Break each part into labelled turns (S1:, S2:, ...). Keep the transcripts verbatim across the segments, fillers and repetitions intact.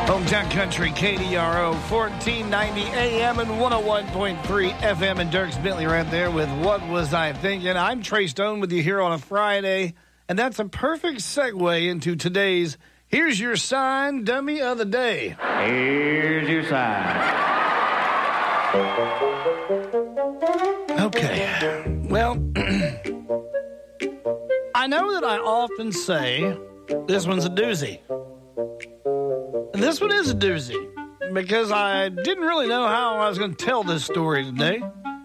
S1: Hometown Country, K D R O, fourteen ninety A M and one oh one point three F M. And Dirks Bentley right there with What Was I Thinking? I'm Trey Stone with you here on a Friday, and that's a perfect segue into today's Here's Your Sign Dummy of the Day.
S2: Here's your sign.
S1: Okay. Well, I know that I often say this one's a doozy. And this one is a doozy because I didn't really know how I was going to tell this story today.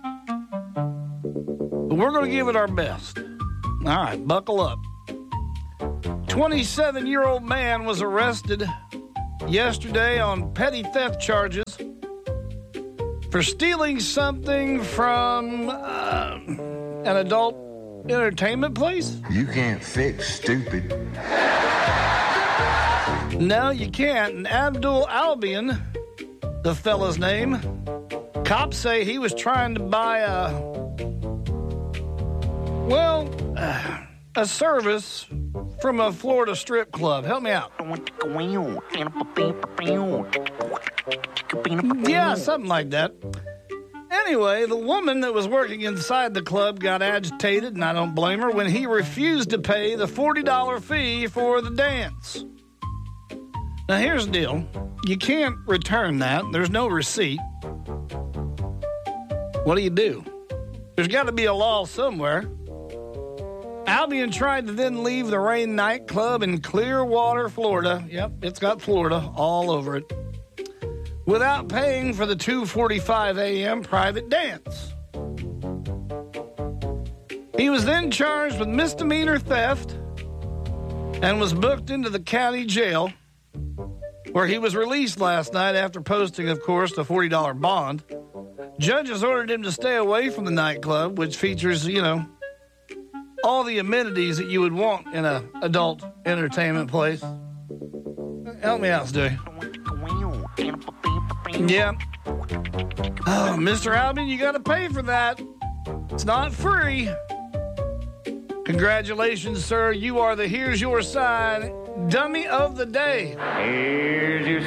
S1: But we're going to give it our best. All right, buckle up. twenty-seven-year-old man was arrested yesterday on petty theft charges for stealing something from uh, an adult entertainment place.
S3: You can't fix stupid.
S1: No, you can't. And Abdul Albion, the fella's name, cops say he was trying to buy a, well, uh, a service from a Florida strip club. Help me out. Yeah, something like that. Anyway, the woman that was working inside the club got agitated, and I don't blame her, when he refused to pay the forty dollars fee for the dance. Now, here's the deal. You can't return that. There's no receipt. What do you do? There's got to be a law somewhere. Albion tried to then leave the Rain nightclub in Clearwater, Florida. Yep, it's got Florida all over it. Without paying for the two forty-five a.m. private dance. He was then charged with misdemeanor theft and was booked into the county jail, where he was released last night after posting, of course, the forty dollars bond. Judges ordered him to stay away from the nightclub, which features, you know, all the amenities that you would want in an adult entertainment place. Help me out, Stewie. Yeah. Oh, Mister Albion, you got to pay for that. It's not free. Congratulations, sir. You are the Here's Your Sign Dummy of the Day.
S2: Here's your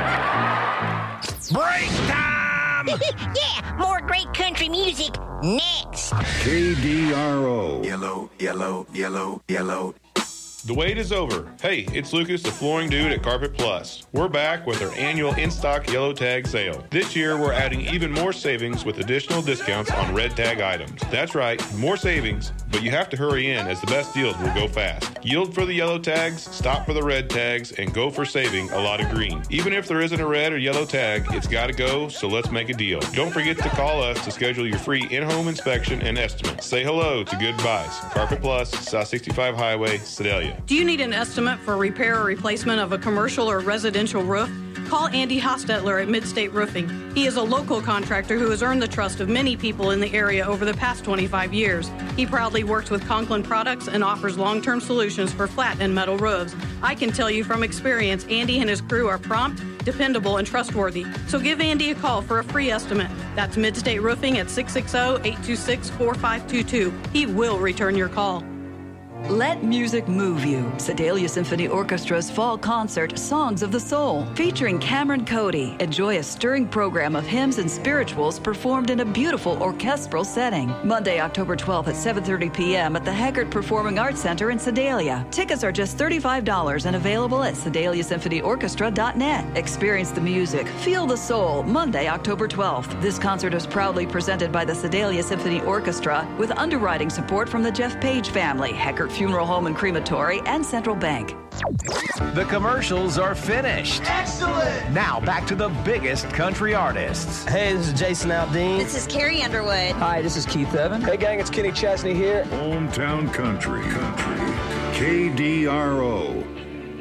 S2: sign.
S4: Break time!
S5: Yeah, more great country music next.
S3: K D R O.
S4: Yellow, yellow, yellow, yellow.
S6: The wait is over. Hey, it's Lucas, the flooring dude at Carpet Plus. We're back with our annual in-stock yellow tag sale. This year, we're adding even more savings with additional discounts on red tag items. That's right, more savings, but you have to hurry in as the best deals will go fast. Yield for the yellow tags, stop for the red tags, and go for saving a lot of green. Even if there isn't a red or yellow tag, it's got to go, so let's make a deal. Don't forget to call us to schedule your free in-home inspection and estimate. Say hello to Good Buys. Carpet Plus, South sixty-five Highway, Sedalia.
S7: Do you need an estimate for repair or replacement of a commercial or residential roof? Call Andy Hostetler at Midstate Roofing. He is a local contractor who has earned the trust of many people in the area over the past twenty-five years. He proudly works with Conklin Products and offers long-term solutions for flat and metal roofs. I can tell you from experience, Andy and his crew are prompt, dependable, and trustworthy. So give Andy a call for a free estimate. That's Midstate Roofing at six six zero, eight two six, four five two two. He will return your call.
S8: Let music move you. Sedalia Symphony Orchestra's fall concert, Songs of the Soul, featuring Cameron Cody. Enjoy a stirring program of hymns and spirituals performed in a beautiful orchestral setting. Monday, October twelfth at seven thirty p.m. at the Haggard Performing Arts Center in Sedalia. Tickets are just thirty-five dollars and available at sedalia symphony orchestra dot net. Experience the music, feel the soul. Monday, October twelfth. This concert is proudly presented by the Sedalia Symphony Orchestra with underwriting support from the Jeff Page family, Haggard Funeral Home and Crematory, and Central Bank.
S9: The commercials are finished.
S4: Excellent!
S9: Now back to the biggest country artists.
S10: Hey, this is Jason Aldean.
S5: This is Carrie Underwood.
S10: Hi, this is Keith Evan. Hey, gang, it's Kenny Chesney here.
S3: Hometown Country. Country. K D R O.